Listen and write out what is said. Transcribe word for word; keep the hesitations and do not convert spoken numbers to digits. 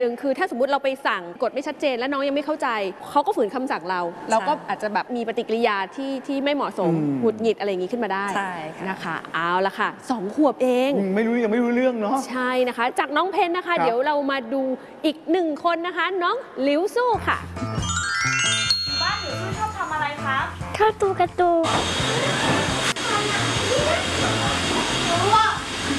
หนึ่งคือถ้าสมมติเราไปสั่งกฎไม่ชัดเจนแล้วน้องยังไม่เข้าใจเขาก็ฝืนคำสั่งเราเราก็อาจจะแบบมีปฏิกิริยาที่ที่ไม่เหมาะสมหงุดหงิดอะไรอย่างนี้ขึ้นมาได้นะคะเอาละค่ะสองขวบเองไม่รู้ยังไม่รู้เรื่องเนาะใช่นะคะจากน้องเพนนะคะเดี๋ยวเรามาดูอีกหนึ่งคนนะคะน้องหลิวสู้ค่ะบ้านหลิวสู้ชอบทำอะไรครับชอบดูการ์ตูน